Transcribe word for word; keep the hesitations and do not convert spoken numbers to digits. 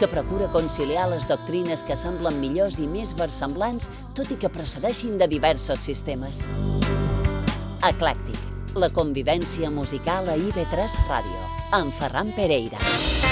que procura conciliar les doctrines que semblen millors i més versemblants, tot i que procedeixin de diversos sistemes. Eclèctic, la convivència musical a I V tres Ràdio, amb Ferran Pereira.